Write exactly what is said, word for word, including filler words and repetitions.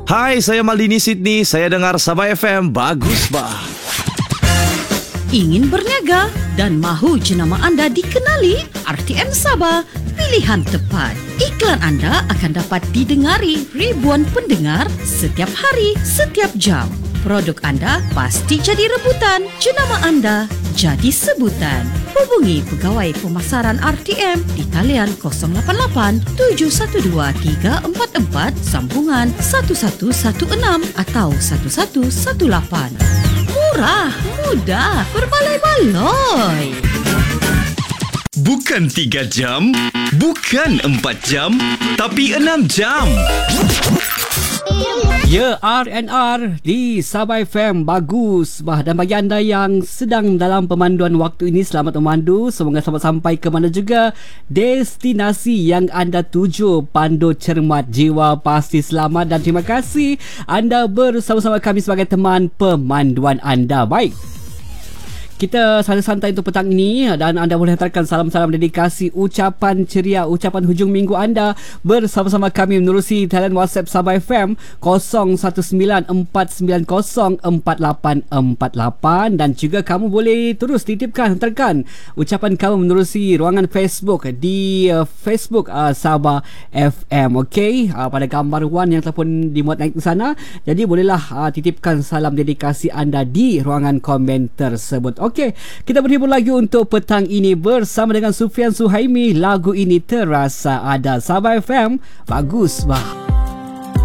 Hai, saya Maldini Sydney. Saya dengar Sabah F M. Bagus bah. Ingin berniaga dan mahu jenama anda dikenali? R T M Sabah, pilihan tepat. Iklan anda akan dapat didengari ribuan pendengar setiap hari, setiap jam. Produk anda pasti jadi rebutan. Jenama anda jadi sebutan. Hubungi pegawai pemasaran R T M di talian kosong lapan lapan tujuh satu dua tiga empat empat sambungan satu satu satu enam atau satu satu satu lapan. Murah, mudah, berbaloi-baloi. Bukan tiga jam, bukan empat jam, tapi enam jam. Ya, R and R di Sabah F M. Bagus bah. Dan bagi anda yang sedang dalam pemanduan waktu ini, selamat memandu. Semoga selamat sampai ke mana juga destinasi yang anda tuju. Pandu cermat, jiwa pasti selamat. Dan terima kasih anda bersama-sama kami sebagai teman pemanduan anda. Baik, kita santai-santai untuk petang ini dan anda boleh hantarkan salam-salam dedikasi, ucapan ceria, ucapan hujung minggu anda bersama-sama kami menerusi talian WhatsApp Sabah F M kosong satu sembilan empat sembilan kosong empat lapan empat lapan, dan juga kamu boleh terus titipkan, hantarkan ucapan kamu menerusi ruangan Facebook di uh, Facebook uh, Sabah F M. Okey, uh, pada gambar one yang telah dimuat naik ke sana, jadi bolehlah uh, titipkan salam dedikasi anda di ruangan komen tersebut. Okey, kita berhibur lagi untuk petang ini bersama dengan Sufian Suhaimi. Lagu ini terasa ada. Sabah F M, bagus bah.